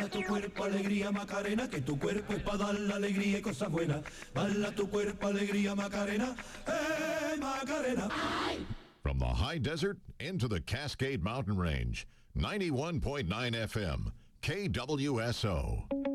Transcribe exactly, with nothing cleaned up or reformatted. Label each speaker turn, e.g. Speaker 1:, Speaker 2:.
Speaker 1: Baila tu cuerpo, alegría, Macarena, que tu cuerpo es para dar la alegría y cosas buenas. Baila tu cuerpo, alegría, Macarena, eh, Macarena.
Speaker 2: From the high desert into the Cascade Mountain Range, ninety-one point nine F M, K W S O.